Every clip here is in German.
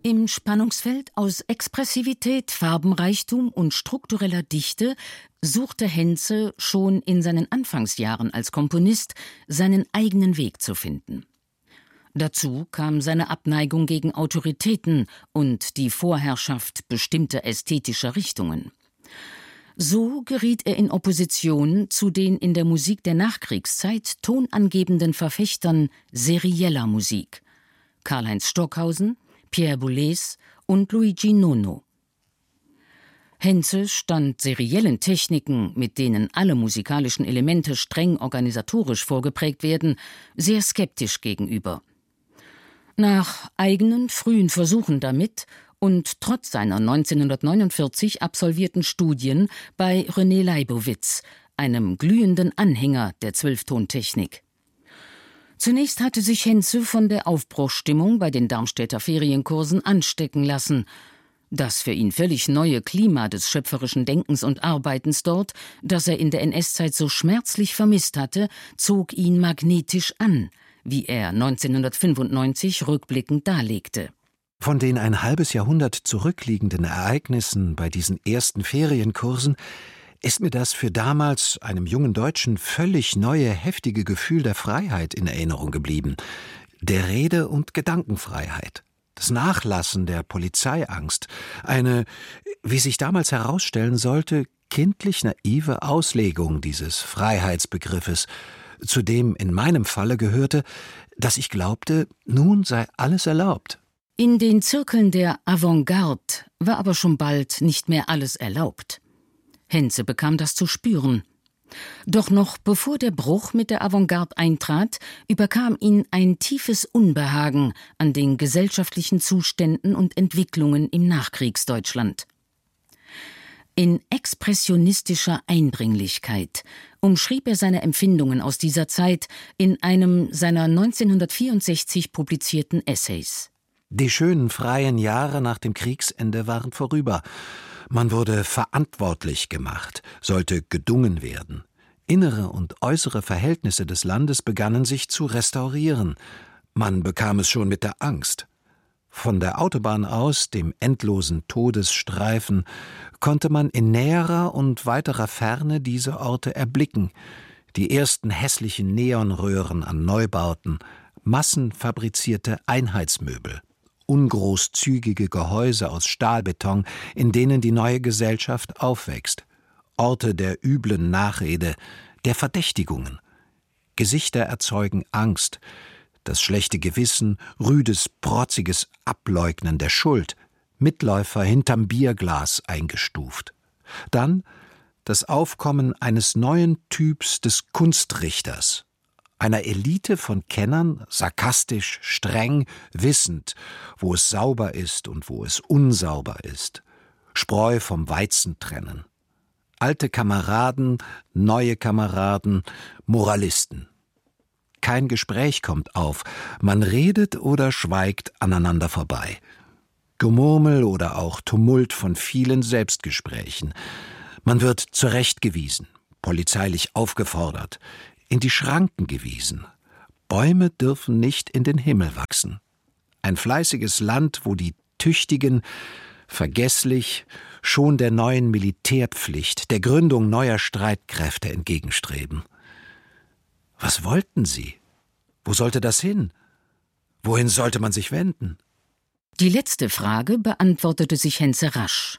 Im Spannungsfeld aus Expressivität, Farbenreichtum und struktureller Dichte suchte Henze schon in seinen Anfangsjahren als Komponist seinen eigenen Weg zu finden. Dazu kam seine Abneigung gegen Autoritäten und die Vorherrschaft bestimmter ästhetischer Richtungen. So geriet er in Opposition zu den in der Musik der Nachkriegszeit tonangebenden Verfechtern serieller Musik: Karlheinz Stockhausen, Pierre Boulez und Luigi Nono. Henze stand seriellen Techniken, mit denen alle musikalischen Elemente streng organisatorisch vorgeprägt werden, sehr skeptisch gegenüber. Nach eigenen frühen Versuchen damit und trotz seiner 1949 absolvierten Studien bei René Leibowitz, einem glühenden Anhänger der Zwölftontechnik. Zunächst hatte sich Henze von der Aufbruchsstimmung bei den Darmstädter Ferienkursen anstecken lassen. Das für ihn völlig neue Klima des schöpferischen Denkens und Arbeitens dort, das er in der NS-Zeit so schmerzlich vermisst hatte, zog ihn magnetisch an, wie er 1995 rückblickend darlegte. Von den ein halbes Jahrhundert zurückliegenden Ereignissen bei diesen ersten Ferienkursen ist mir das für damals einem jungen Deutschen völlig neue, heftige Gefühl der Freiheit in Erinnerung geblieben. Der Rede- und Gedankenfreiheit. Das Nachlassen der Polizeiangst. Eine, wie sich damals herausstellen sollte, kindlich naive Auslegung dieses Freiheitsbegriffes, zu dem in meinem Falle gehörte, dass ich glaubte, nun sei alles erlaubt. In den Zirkeln der Avantgarde war aber schon bald nicht mehr alles erlaubt. Henze bekam das zu spüren. Doch noch bevor der Bruch mit der Avantgarde eintrat, überkam ihn ein tiefes Unbehagen an den gesellschaftlichen Zuständen und Entwicklungen im Nachkriegsdeutschland. In expressionistischer Eindringlichkeit umschrieb er seine Empfindungen aus dieser Zeit in einem seiner 1964 publizierten Essays. Die schönen freien Jahre nach dem Kriegsende waren vorüber. Man wurde verantwortlich gemacht, sollte gedungen werden. Innere und äußere Verhältnisse des Landes begannen sich zu restaurieren. Man bekam es schon mit der Angst. Von der Autobahn aus, dem endlosen Todesstreifen, konnte man in näherer und weiterer Ferne diese Orte erblicken. Die ersten hässlichen Neonröhren an Neubauten, massenfabrizierte Einheitsmöbel, ungroßzügige Gehäuse aus Stahlbeton, in denen die neue Gesellschaft aufwächst, Orte der üblen Nachrede, der Verdächtigungen. Gesichter erzeugen Angst, das schlechte Gewissen, rüdes, protziges Ableugnen der Schuld, Mitläufer hinterm Bierglas eingestuft. Dann das Aufkommen eines neuen Typs des Kunstrichters, einer Elite von Kennern, sarkastisch, streng, wissend, wo es sauber ist und wo es unsauber ist, Spreu vom Weizen trennen. Alte Kameraden, neue Kameraden, Moralisten. Kein Gespräch kommt auf, man redet oder schweigt aneinander vorbei. Gemurmel oder auch Tumult von vielen Selbstgesprächen. Man wird zurechtgewiesen, polizeilich aufgefordert, in die Schranken gewiesen. Bäume dürfen nicht in den Himmel wachsen. Ein fleißiges Land, wo die Tüchtigen vergesslich schon der neuen Militärpflicht, der Gründung neuer Streitkräfte entgegenstreben. Was wollten sie? Wo sollte das hin? Wohin sollte man sich wenden? Die letzte Frage beantwortete sich Henze rasch.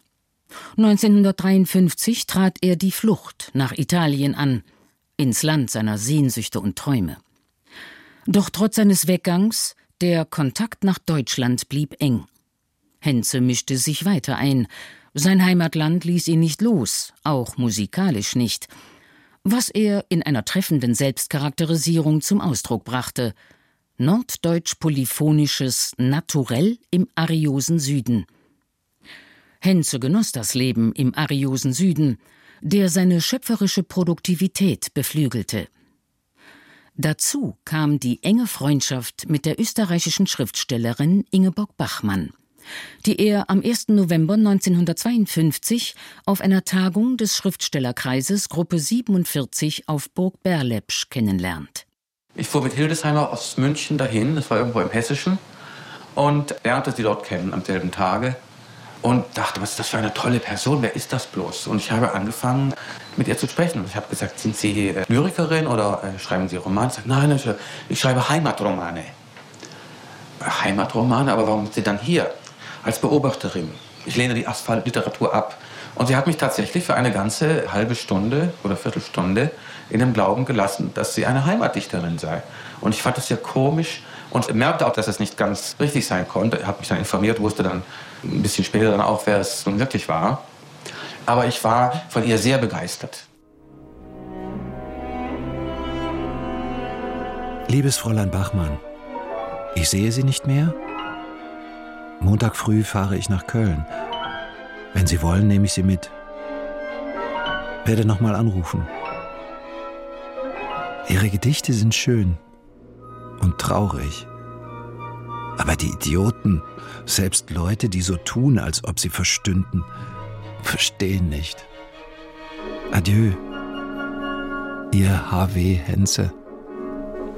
1953 trat er die Flucht nach Italien an, ins Land seiner Sehnsüchte und Träume. Doch trotz seines Weggangs, der Kontakt nach Deutschland blieb eng. Henze mischte sich weiter ein. Sein Heimatland ließ ihn nicht los, auch musikalisch nicht, was er in einer treffenden Selbstcharakterisierung zum Ausdruck brachte: norddeutsch-polyphonisches Naturell im ariosen Süden. Henze genoss das Leben im ariosen Süden, der seine schöpferische Produktivität beflügelte. Dazu kam die enge Freundschaft mit der österreichischen Schriftstellerin Ingeborg Bachmann, die er am 1. November 1952 auf einer Tagung des Schriftstellerkreises Gruppe 47 auf Burg Berlepsch kennenlernt. Ich fuhr mit Hildesheimer aus München dahin, das war irgendwo im Hessischen. und lernte sie dort kennen am selben Tage und dachte, was ist das für eine tolle Person, wer ist das bloß? Und ich habe angefangen, mit ihr zu sprechen. Ich habe gesagt, sind Sie Lyrikerin oder schreiben Sie Romane? Sie sagt, nein, ich schreibe Heimatromane. Heimatromane, aber warum sind Sie dann hier? Als Beobachterin. Ich lehne die Asphaltliteratur ab. Und sie hat mich tatsächlich für eine ganze halbe Stunde oder Viertelstunde in dem Glauben gelassen, dass sie eine Heimatdichterin sei. Und ich fand das sehr komisch und merkte auch, dass es nicht ganz richtig sein konnte. Ich habe mich dann informiert, wusste dann ein bisschen später dann auch, wer es nun wirklich war. Aber ich war von ihr sehr begeistert. Liebes Fräulein Bachmann, ich sehe Sie nicht mehr. Montag früh fahre ich nach Köln. Wenn Sie wollen, nehme ich Sie mit. Werde noch mal anrufen. Ihre Gedichte sind schön und traurig. Aber die Idioten, selbst Leute, die so tun, als ob sie verstünden, verstehen nicht. Adieu, Ihr H.W. Henze.